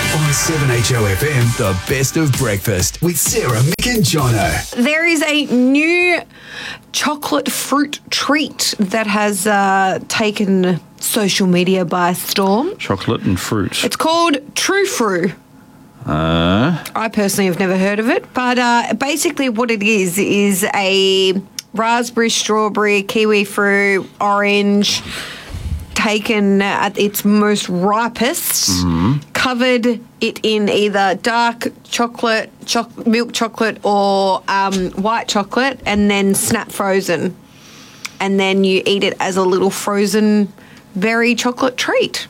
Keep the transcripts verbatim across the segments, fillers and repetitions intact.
On seven H O F M, the best of breakfast with Sarah, Mick and Jono. There is a new chocolate fruit treat that has uh, taken social media by storm. Chocolate and fruit. It's called True Fru. Uh, I personally have never heard of it, but uh, basically what it is is a raspberry, strawberry, kiwi fruit, orange, taken at its most ripest, mm-hmm. covered it in either dark chocolate, choc- milk chocolate or um, white chocolate, and then snap frozen. And then you eat it as a little frozen berry chocolate treat.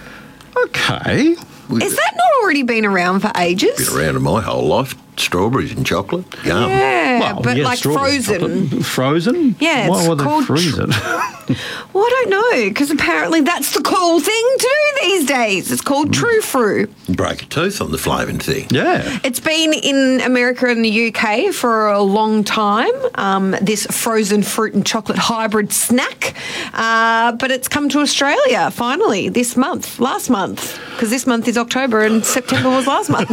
okay. Has that not already been around for ages? Been around in my whole life. Strawberries and chocolate. Yum. Yeah, Well, but yeah, like strawberry frozen. chocolate. Frozen? Yeah, Why it's would they called freeze tr- it? Well, I don't know, because apparently that's the cool thing to do these days. It's called True Fru. Break a tooth on the flavouring thing. Yeah. It's been in America and the U K for a long time, um, this frozen fruit and chocolate hybrid snack. Uh, but it's come to Australia, finally, this month, last month, because this month is October and September was last month.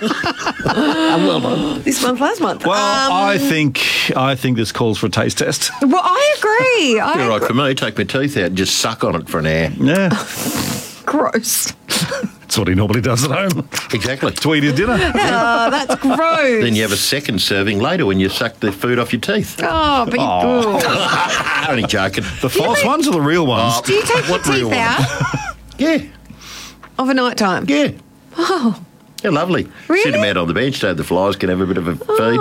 well done. This month, last month. Well, Um, I think I think this calls for a taste test. Well, I agree. I You're right agree. for me. Take my teeth out and just suck on it for an hour. Yeah. Gross. That's what he normally does at home. Exactly. To eat his dinner. Oh, that's gross. Then you have a second serving later when you suck the food off your teeth. Oh, but Oh. you, Only joking. The false ones or the real ones? do you take your What real teeth one? out Yeah. of a night time? Yeah. Oh. Yeah, lovely. Really? Sit them out on the bench so the flies can have a bit of a feed.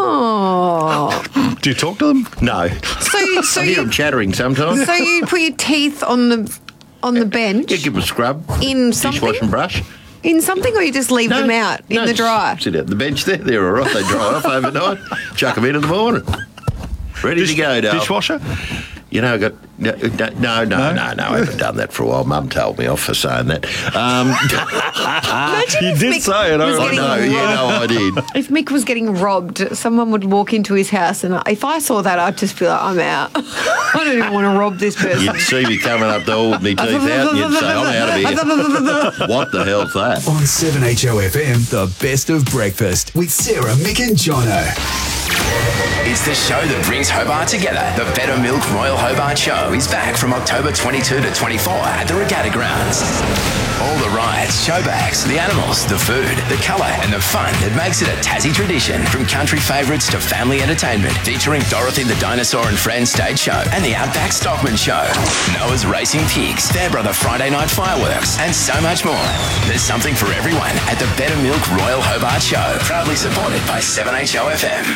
Oh. Do you talk to them? No. So, you- so I hear them you, chattering sometimes. so you put your teeth on the on the bench Yeah, give them a scrub. in something, Dishwash and brush. in something, or you just leave them out in no, the just dry. Sit out the bench there. They're all right. They dry off overnight. Chuck them in in the morning. Ready to go, Dale. Dishwasher? You know, I got no, no, no, no, no, no. I haven't done that for a while. Mum told me off for saying that. Um, Imagine You if did Mick say it, I was I getting know, robbed. yeah, no, I did. If Mick was getting robbed, someone would walk into his house, and if I saw that, I'd just be like, "I'm out. I don't even want to rob this person." You'd see me coming up the hall with my teeth out, and you'd say, "I'm out of here." What the hell's that? On seven H O F M, the best of breakfast with Sarah, Mick and Jono. It's the show that brings Hobart together. The Better Milk Royal Hobart Show is back from October twenty-second to twenty-fourth at the Regatta Grounds. All the rides, showbags, the animals, the food, the colour and the fun that makes it a Tassie tradition. From country favourites to family entertainment, featuring Dorothy the Dinosaur and Friends stage show and the Outback Stockman Show. Noah's Racing Pigs, Fair Brother Friday Night Fireworks and so much more. There's something for everyone at the Better Milk Royal Hobart Show. Proudly supported by seven H O F M.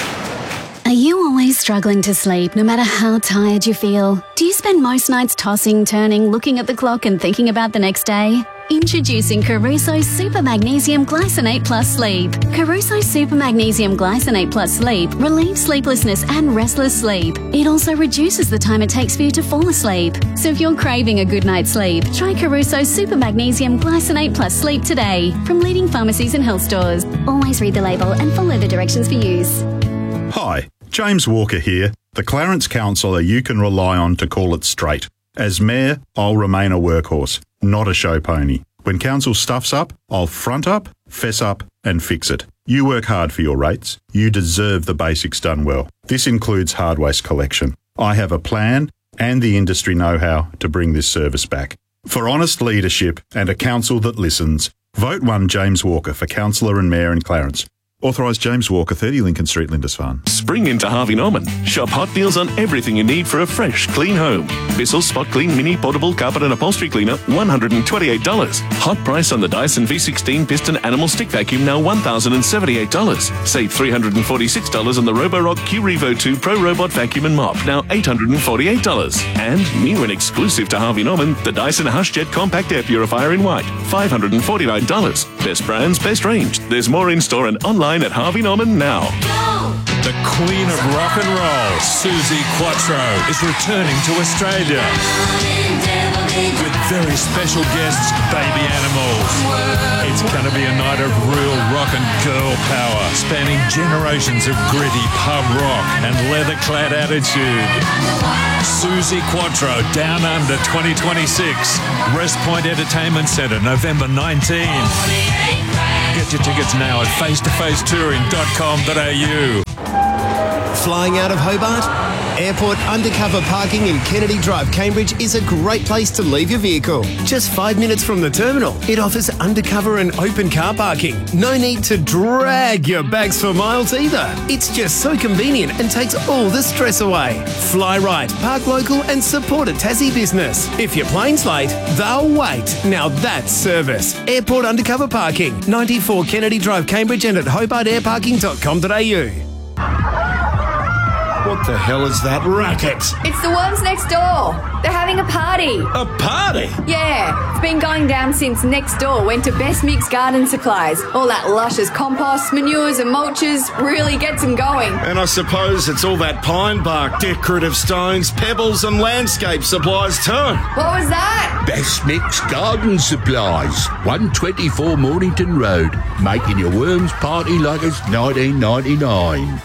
Are you always struggling to sleep no matter how tired you feel? Do you spend most nights tossing, turning, looking at the clock and thinking about the next day? Introducing Caruso Super Magnesium Glycinate Plus Sleep. Caruso Super Magnesium Glycinate Plus Sleep relieves sleeplessness and restless sleep. It also reduces the time it takes for you to fall asleep. So if you're craving a good night's sleep, try Caruso Super Magnesium Glycinate Plus Sleep today from leading pharmacies and health stores. Always read the label and follow the directions for use. Hi, James Walker here, the Clarence councillor you can rely on to call it straight. As Mayor, I'll remain a workhorse, not a show pony. When council stuffs up, I'll front up, fess up and fix it. You work hard for your rates. You deserve the basics done well. This includes hard waste collection. I have a plan and the industry know-how to bring this service back. For honest leadership and a council that listens, vote one James Walker for councillor and mayor in Clarence. Authorised James Walker, thirty Lincoln Street, Lindisfarne. Spring into Harvey Norman. Shop hot deals on everything you need for a fresh, clean home. Bissell Spot Clean Mini Portable Carpet and Upholstery Cleaner, one hundred twenty-eight dollars. Hot price on the Dyson V sixteen Piston Animal Stick Vacuum, now one thousand seventy-eight dollars. Save three hundred forty-six dollars on the Roborock Q Revo two Pro Robot Vacuum and Mop, now eight hundred forty-eight dollars. And new and exclusive to Harvey Norman, the Dyson HushJet Compact Air Purifier in white, five hundred forty-nine dollars. Best brands, best range. There's more in store and online at Harvey Norman now. The Queen of Rock and Roll, Susie Quattro, is returning to Australia with very special guests, Baby Animals. It's going to be a night of real rock and girl power, spanning generations of gritty pub rock and leather-clad attitude. Susie Quattro, Down Under twenty twenty-six, Rest Point Entertainment Centre, November nineteenth. Get your tickets now at face to face touring dot com dot a u. Flying out of Hobart? Airport undercover parking in Kennedy Drive, Cambridge is a great place to leave your vehicle. Just five minutes from the terminal, it offers undercover and open car parking. No need to drag your bags for miles either. It's just so convenient and takes all the stress away. Fly right, park local and support a Tassie business. If your plane's late, they'll wait. Now that's service. Airport undercover parking, ninety-four Kennedy Drive, Cambridge and at hobart air parking dot com dot a u. What the hell is that racket? It's the ones next door. They're having a party. A party? Yeah, it's been going down since next door went to Best Mix Garden Supplies. All that luscious compost, manures and mulches really gets them going. And I suppose it's all that pine bark, decorative stones, pebbles and landscape supplies too. What was that? Best Mix Garden Supplies, one twenty-four Mornington Road, making your worms party like it's nineteen ninety-nine.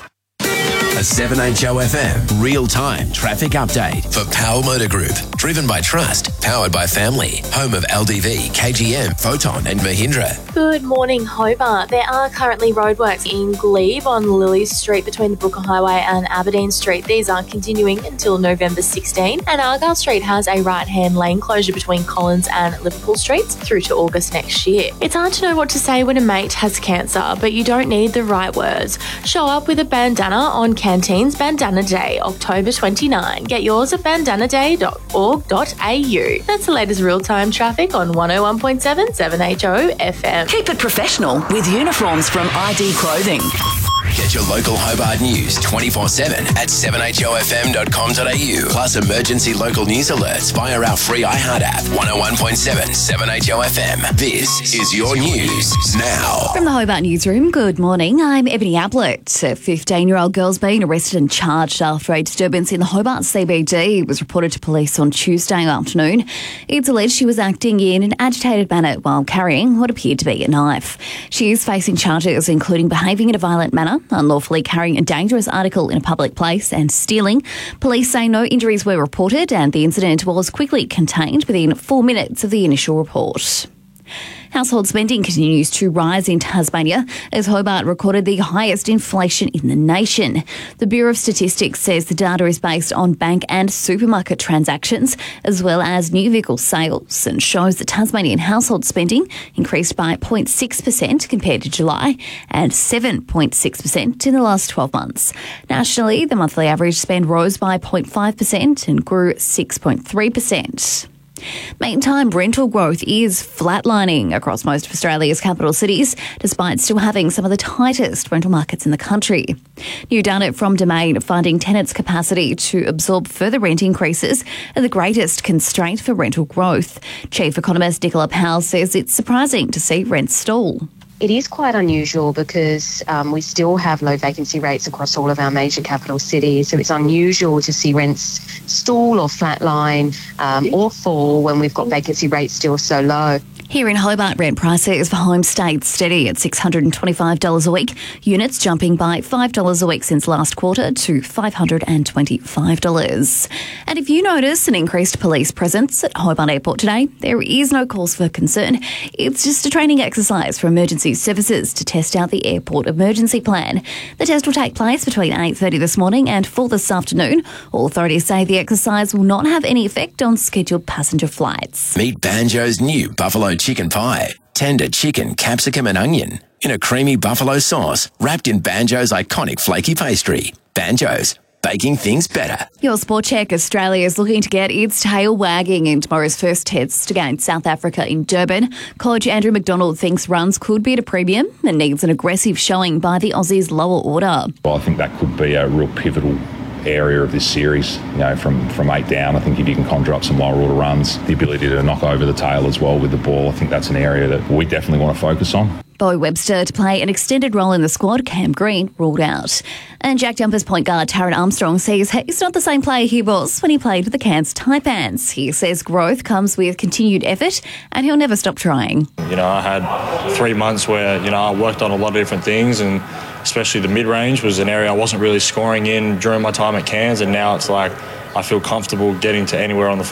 A seven H O F M real-time traffic update for Power Motor Group. Driven by trust, powered by family. Home of L D V, K G M, Photon and Mahindra. Good morning, Hobart. There are currently roadworks in Glebe on Lilly Street between the Brooker Highway and Aberdeen Street. These are continuing until November sixteenth. And Argyle Street has a right-hand lane closure between Collins and Liverpool Streets through to August next year. It's hard to know what to say when a mate has cancer, but you don't need the right words. Show up with a bandana on Canteen's Bandana Day, October twenty-ninth. Get yours at bandana day dot org dot a u. That's the latest real-time traffic on one oh one point seven seven H O F M. Keep it professional with uniforms from I D Clothing. Get your local Hobart news twenty-four seven at seven h o f m dot com dot a u. Plus emergency local news alerts via our free iHeart app. one oh one point seven, seven H O F M. This is your news now. From the Hobart Newsroom, good morning. I'm Ebony Ablett. A fifteen-year-old girl's been arrested and charged after a disturbance in the Hobart C B D was reported to police on Tuesday afternoon. It's alleged she was acting in an agitated manner while carrying what appeared to be a knife. She is facing charges including behaving in a violent manner, unlawfully carrying a dangerous article in a public place and stealing. Police say no injuries were reported and the incident was quickly contained within four minutes of the initial report. Household spending continues to rise in Tasmania as Hobart recorded the highest inflation in the nation. The Bureau of Statistics says the data is based on bank and supermarket transactions as well as new vehicle sales and shows that Tasmanian household spending increased by zero point six percent compared to July and seven point six percent in the last twelve months. Nationally, the monthly average spend rose by zero point five percent and grew six point three percent. Meantime, rental growth is flatlining across most of Australia's capital cities, despite still having some of the tightest rental markets in the country. New data from Domain finding tenants' capacity to absorb further rent increases are the greatest constraint for rental growth. Chief economist Nicola Powell says it's surprising to see rents stall. It is quite unusual because um, we still have low vacancy rates across all of our major capital cities. So it's unusual to see rents stall or flatline um, or fall when we've got vacancy rates still so low. Here in Hobart, rent prices for homes stayed steady at six hundred twenty-five dollars a week, units jumping by five dollars a week since last quarter to five hundred twenty-five dollars. And if you notice an increased police presence at Hobart Airport today, there is no cause for concern. It's just a training exercise for emergency services to test out the airport emergency plan. The test will take place between eight thirty this morning and four this afternoon. All authorities say the exercise will not have any effect on scheduled passenger flights. Meet Banjo's new Buffalo Chicken Pie. Tender chicken, capsicum and onion in a creamy buffalo sauce wrapped in Banjo's iconic flaky pastry. Banjo's, baking things better. Your Sport Check Australia is looking to get its tail wagging in tomorrow's first test against South Africa in Durban. Coach Andrew McDonald thinks runs could be at a premium and needs an aggressive showing by the Aussies' lower order. Well, I think that could be a real pivotal area of this series, you know, from, from eight down. I think if you can conjure up some lower order runs, the ability to knock over the tail as well with the ball, I think that's an area that we definitely want to focus on. Bo Webster to play an extended role in the squad, Cam Green ruled out. And Jack Jumpers point guard Taron Armstrong says he's not the same player he was when he played with the Cairns Taipans. He says growth comes with continued effort and he'll never stop trying. You know, I had three months where, you know, I worked on a lot of different things, and especially the mid-range was an area I wasn't really scoring in during my time at Cairns, and now it's like I feel comfortable getting to anywhere on the floor.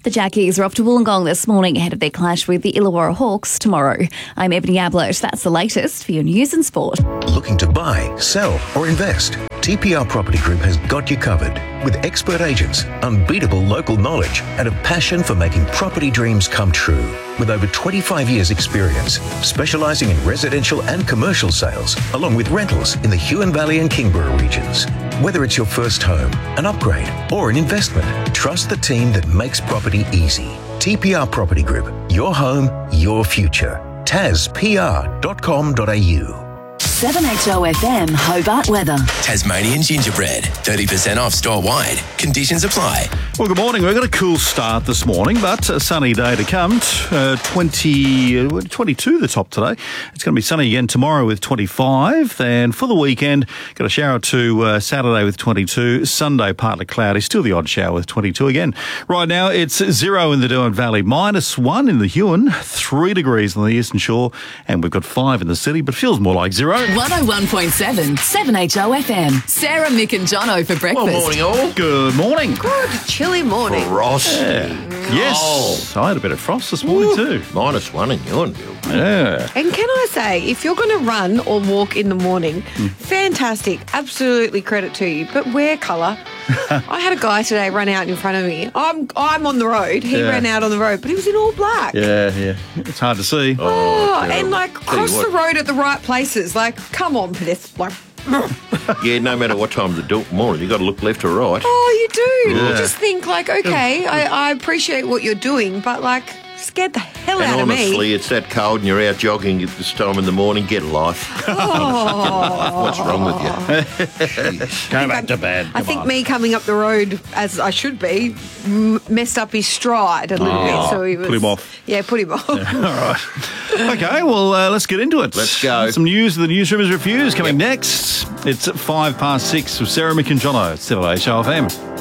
The Jackies are off to Wollongong this morning ahead of their clash with the Illawarra Hawks tomorrow. I'm Ebony Ablett. That's the latest for your news and sport. Looking to buy, sell or invest? T P R Property Group has got you covered. With expert agents, unbeatable local knowledge and a passion for making property dreams come true. With over twenty-five years experience, specialising in residential and commercial sales, along with rentals in the Huon Valley and Kingborough regions. Whether it's your first home, an upgrade or an investment, trust the team that makes property easy. T P R Property Group, your home, your future. tas p r dot com dot a u. seven H O F M Hobart weather. Tasmanian gingerbread, thirty percent off store-wide. Conditions apply. Well, good morning. We've got a cool start this morning, but a sunny day to come. Uh, twenty, twenty-two the top today. It's going to be sunny again tomorrow with twenty-five. And for the weekend, got a shower or two uh, Saturday with twenty-two. Sunday, partly cloudy. Still the odd shower with twenty-two again. Right now, it's zero in the Derwent Valley, minus one in the Huon, three degrees on the Eastern Shore, and we've got five in the city, but feels more like zero. one oh one point seven, seven H O F M. Sarah, Mick and Jono for breakfast. Well, morning all. Good morning. Good chilly morning. Frost. Yeah. Yes. I had a bit of frost this morning Ooh. too. Minus one in Ewanville. Yeah. And can I say, if you're going to run or walk in the morning, Hmm. fantastic, absolutely credit to you, but wear colour. I had a guy today run out in front of me. I'm I'm on the road. He Yeah. ran out on the road, but he was in all black. Yeah, yeah. It's hard to see. Oh, and like Tell you cross the what. road at the right places. Like, come on, pedestrian. Like, Yeah, no matter what time of the do- morning, you got to look left or right. oh, you do. Yeah. You just think like, okay, I, I appreciate what you're doing, but like, scared the hell And out of me. honestly, it's that cold and you're out jogging at this time in the morning. Get a life. Oh. What's wrong with you? Go back to bed. I think me coming up the road as I should be m- messed up his stride a little Oh, bit. So he was, put him off. Yeah, put him off. All right. Okay, well, uh, let's get into it. Let's go. Some news the newsroom is refused coming next. It's at five past six with Sarah, Mick and Jono at seven H O F M.